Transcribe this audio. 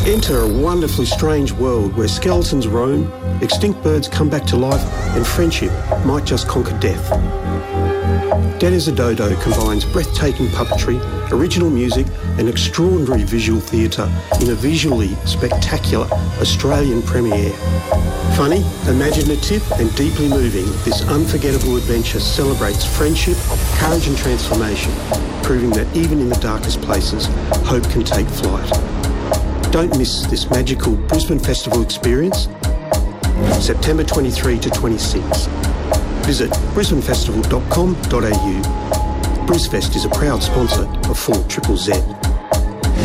Enter a wonderfully strange world where skeletons roam, extinct birds come back to life, and friendship might just conquer death. Dead as a Dodo combines breathtaking puppetry, original music, and extraordinary visual theatre in a visually spectacular Australian premiere. Funny, imaginative, and deeply moving, this unforgettable adventure celebrates friendship, courage, and transformation, proving that even in the darkest places, hope can take flight. Don't miss this magical Brisbane Festival experience, September 23 to 26. Visit brisbanefestival.com.au. BrisFest is a proud sponsor of 4ZZZ.